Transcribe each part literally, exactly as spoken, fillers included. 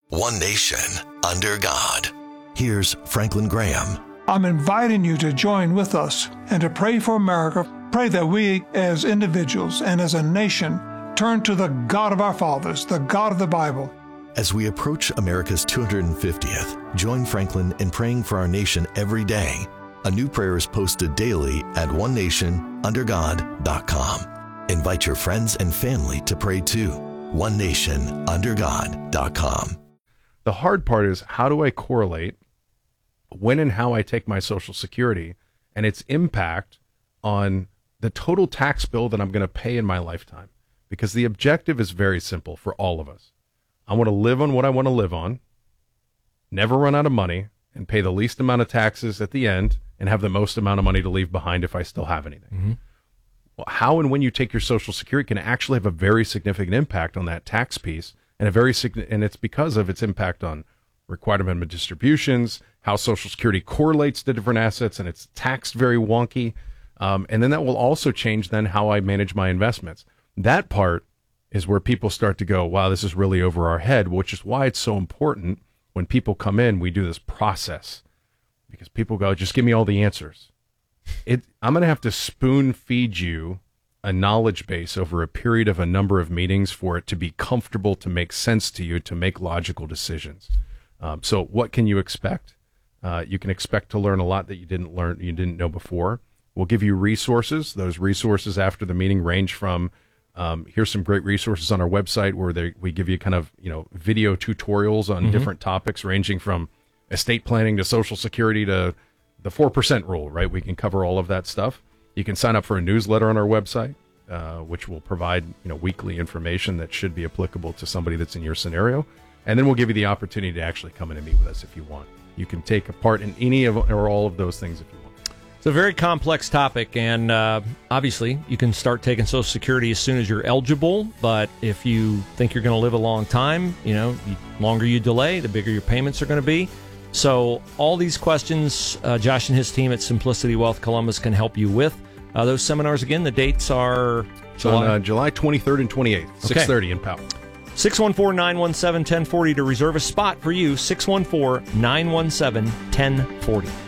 One nation, under God. Here's Franklin Graham. I'm inviting you to join with us and to pray for America. Pray that we, as individuals and as a nation, turn to the God of our fathers, the God of the Bible. As we approach America's two hundred fiftieth, join Franklin in praying for our nation every day. A new prayer is posted daily at one nation under god dot com. Invite your friends and family to pray too. one nation under god dot com. The hard part is, how do I correlate when and how I take my Social Security and its impact on the total tax bill that I'm going to pay in my lifetime? Because the objective is very simple for all of us. I want to live on what I want to live on, never run out of money, and pay the least amount of taxes at the end and have the most amount of money to leave behind if I still have anything. Mm-hmm. Well, how and when you take your Social Security can actually have a very significant impact on that tax piece, and a very and it's because of its impact on required minimum distributions, how Social Security correlates to different assets, and it's taxed very wonky. Um, and then that will also change then how I manage my investments. That part is where people start to go, wow, this is really over our head, which is why it's so important when people come in, we do this process. Because people go, just give me all the answers. It, I'm going to have to spoon feed you a knowledge base over a period of a number of meetings for it to be comfortable, to make sense to you, to make logical decisions. Um, so what can you expect? Uh, you can expect to learn a lot that you didn't learn, you didn't know before. We'll give you resources. Those resources after the meeting range from, um, here's some great resources on our website where they, we give you kind of, you know, video tutorials on mm-hmm. different topics ranging from estate planning to Social Security to the four percent rule, right? We can cover all of that stuff. You can sign up for a newsletter on our website, uh, which will provide, you know, weekly information that should be applicable to somebody that's in your scenario. And then we'll give you the opportunity to actually come in and meet with us if you want. You can take a part in any of or all of those things if you want. It's a very complex topic, and uh, obviously you can start taking Social Security as soon as you're eligible, but if you think you're going to live a long time, you know, the longer you delay, the bigger your payments are going to be. So all these questions, uh, Josh and his team at Simplicity Wealth Columbus can help you with. Uh, those seminars, again, the dates are July, on, uh, July twenty-third and twenty-eighth, okay. six thirty in Powell. six one four, nine one seven, one zero four zero to reserve a spot for you, six one four, nine one seven, one zero four zero.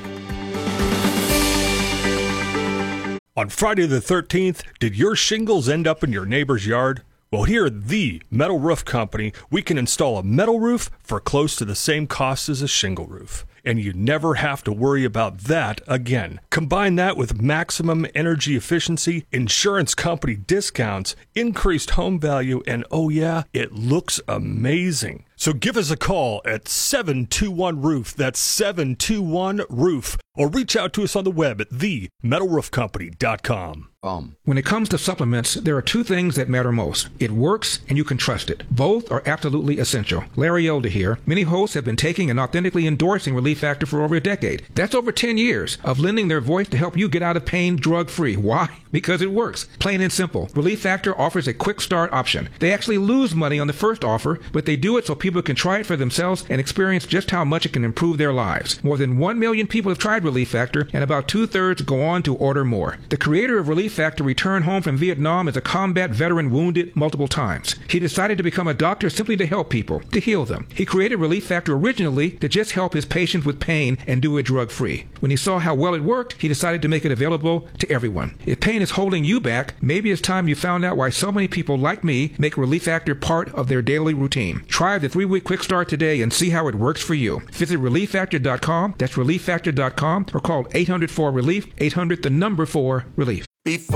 On Friday the thirteenth, did your shingles end up in your neighbor's yard? Well, here at the Metal Roof Company, we can install a metal roof for close to the same cost as a shingle roof. And you never have to worry about that again. Combine that with maximum energy efficiency, insurance company discounts, increased home value, and oh yeah, it looks amazing. So give us a call at seven two one roof. That's seven two one roof. Or reach out to us on the web at the metal roof company dot com. Um. When it comes to supplements, there are two things that matter most. It works and you can trust it. Both are absolutely essential. Larry Elder here. Many hosts have been taking and authentically endorsing Relief Factor for over a decade. That's over ten years of lending their voice to help you get out of pain drug-free. Why? Because it works. Plain and simple. Relief Factor offers a quick start option. They actually lose money on the first offer, but they do it so people can try it for themselves and experience just how much it can improve their lives. More than one million people have tried Relief Factor, and about two-thirds go on to order more. The creator of Relief Factor returned home from Vietnam as a combat veteran wounded multiple times. He decided to become a doctor simply to help people, to heal them. He created Relief Factor originally to just help his patients with pain and do it drug-free. When he saw how well it worked, he decided to make it available to everyone. If pain is holding you back, maybe it's time you found out why so many people like me make Relief Factor part of their daily routine. Try the three-week quick start today and see how it works for you. Visit relief factor dot com, that's relief factor dot com, or call eight hundred four relief, eight hundred the number four relief. Before